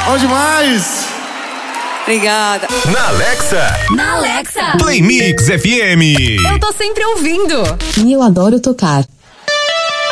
Bom demais! Obrigada. Na Alexa. Play Mix FM. Eu tô sempre ouvindo. E eu adoro tocar.